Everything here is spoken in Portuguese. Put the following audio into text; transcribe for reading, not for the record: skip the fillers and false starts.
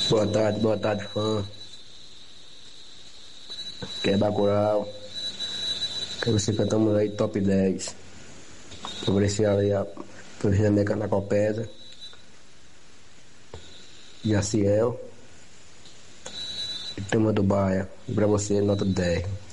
Boa tarde, fã. Que é Bacurau. Que você cantamos aí top 10. Favorecer aí a Província América na Copesa. Jaciel. E Turma do Baia. E pra você, nota 10.